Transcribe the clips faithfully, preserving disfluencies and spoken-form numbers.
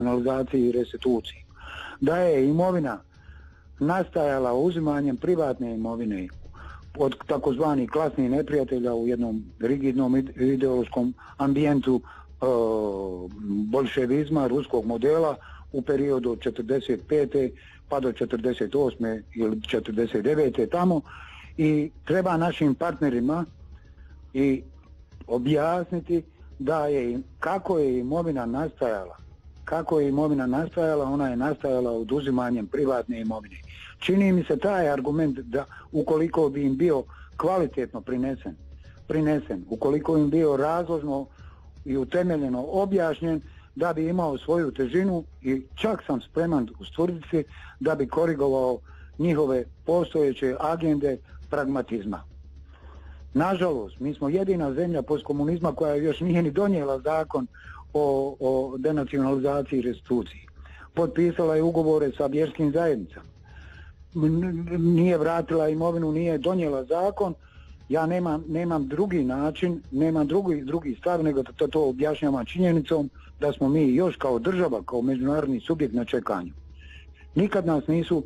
denacionalizaciji i restituciji. Da je imovina nastajala uzimanjem privatne imovine od takozvanih klasnih neprijatelja u jednom rigidnom ideološkom ambijentu e, bolševizma, ruskog modela u periodu od četrdeset pete pa do četrdeset osme ili četrdeset devete tamo, i treba našim partnerima i objasniti da je kako je imovina nastajala. Kako je imovina nastajala, ona je nastajala oduzimanjem privatne imovine. Čini mi se taj argument da ukoliko bi im bio kvalitetno prinesen, prinesen, ukoliko im bio razložno i utemeljeno objašnjen, da bi imao svoju težinu, i čak sam spreman ustvrditi da bi korigovao njihove postojeće agende pragmatizma. Nažalost, mi smo jedina zemlja postkomunizma koja još nije ni donijela zakon o, o denacionalizaciji i restituciji. Potpisala je ugovore sa vjerskim zajednicama. Nije vratila imovinu, nije donijela zakon. Ja nemam, nemam drugi način, nemam drugi, drugi stav nego da to, to objašnjavam činjenicom da smo mi još kao država, kao međunarodni subjekt na čekanju. Nikad nas nisu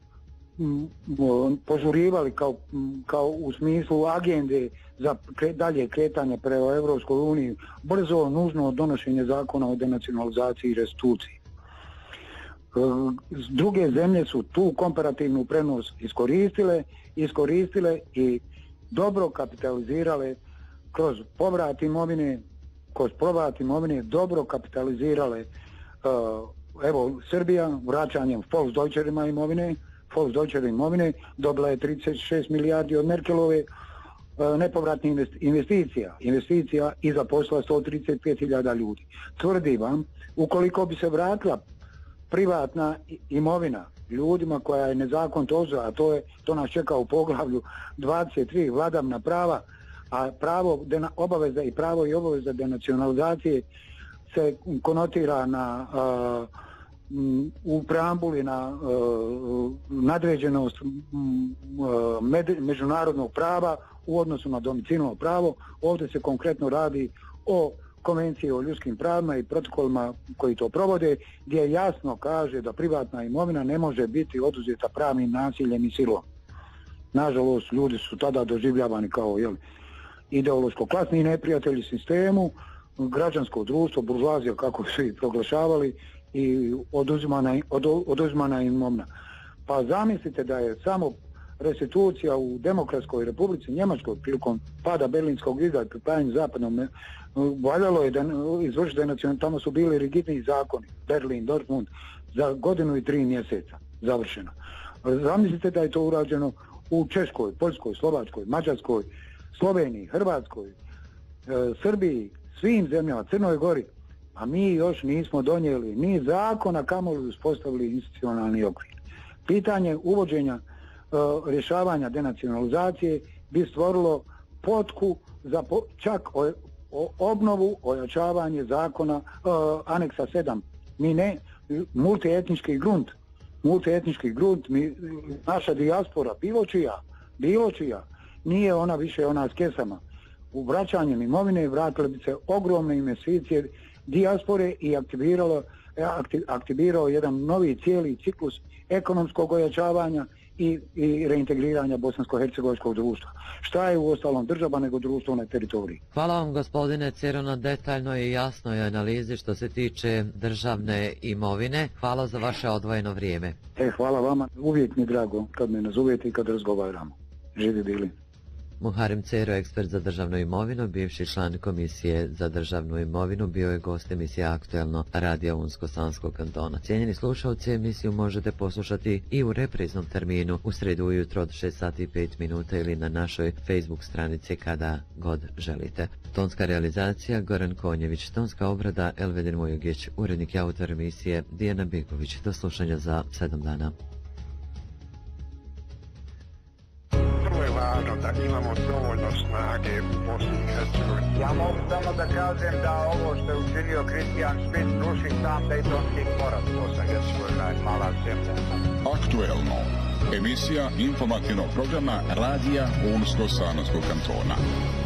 požurivali kao, kao u smislu agende za kre, dalje kretanje prema Evropskoj uniji, brzo, nužno donošenje zakona o denacionalizaciji i restituciji. Druge zemlje su tu komparativnu prednost iskoristile, iskoristile i dobro kapitalizirale kroz povrat imovine, kroz povrat imovine dobro kapitalizirale. Evo, Srbija vraćanjem Volksdeutscherima imovine, Volksdeutscher imovine dobila je trideset šest milijardi od Merkelove nepovratnih investicija, investicija i zaposlila sto trideset pet hiljada ljudi. Tvrdim vam, ukoliko bi se vratila privatna imovina ljudima koja je nezakonito oduzeta, a to je, to nas čeka u poglavlju dvadeset tri, vladavina prava, a pravo, dena, obaveza i pravo i obaveza denacionalizacije se konotira na uh, u preambuli na uh, nadređenost uh, med, međunarodnog prava u odnosu na domicilno pravo. Ovdje se konkretno radi o Konvenciji o ljudskim pravima i protokolima koji to provode, gdje jasno kaže da privatna imovina ne može biti oduzeta pravnim nasiljem i silom. Nažalost, ljudi su tada doživljavani kao jel, ideološko-klasni neprijatelji sistemu, građansko društvo, buržuazija, kako su ih proglašavali, i oduzimana, od, oduzimana imovina. Pa zamislite da je samo restitucija u Demokratskoj Republici Njemačkoj prilikom pada Berlinskog zida i pripajanja zapadnom, valjalo je da izvršite nacionalno, tamo su bili rigidni zakoni, Berlin, Dortmund, za godinu i tri mjeseca završeno. Zamislite da je to urađeno u Češkoj, Poljskoj, Slovačkoj, Mađarskoj, Sloveniji, Hrvatskoj, e, Srbiji, svim zemljama, Crnoj Gori, a mi još nismo donijeli ni zakona, kamoli uspostavili institucionalni okvir. Pitanje uvođenja e, rješavanja denacionalizacije bi stvorilo potku za po, čak o, o obnovu, ojačavanje zakona e, aneksa sedam. Mi ne, multietnički grunt, multietnički grunt, mi, naša dijaspora, bilo čija, bilo čija, nije ona više ona s kesama. U vraćanjem imovine vratile bi se ogromne investicije dijaspore i aktiviralo, aktivirao jedan novi cijeli ciklus ekonomskog ojačavanja i, i reintegriranja bosansko-hercegovačkog društva. Šta je u ostalom država nego društvo na teritoriji? Hvala vam, gospodine Cero, na detaljnoj i jasnoj analizi što se tiče državne imovine. Hvala za vaše odvojeno vrijeme. E, hvala vama. Uvijek mi drago kad me nazovete i kad razgovaramo. Živi bili. Muharem Cero, ekspert za državnu imovinu, bivši član Komisije za državnu imovinu, bio je gost emisije Aktuelno radija Unsko-Sanskog kantona. Cijenjeni slušalci, emisiju možete poslušati i u repriznom terminu u sredu ujutro od šest sati i pet minuta ili na našoj Facebook stranici kada god želite. Tonska realizacija Goran Konjević, tonska obrada Elvedin Mujugić, urednik i autor emisije Dijana Bigović. Do slušanja za sedam dana. Da imamo dovoljno snage u Bosni i Hercegovini. Ja mogu samo da kažem da ovo što je učinio Kristijan Šmit ruši sam Dejtonski sporazum. Bosna i Hercegovina je mala zemlja. Aktuelno. Emisija informativnog programa radija Unsko-Sanskog kantona.